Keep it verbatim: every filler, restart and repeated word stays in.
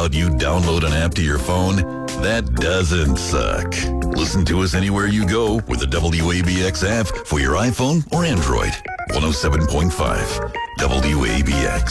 out you download an app to your phone? That doesn't suck. Listen to us anywhere you go with the W A B X app for your iPhone or Android. one oh seven point five W A B X.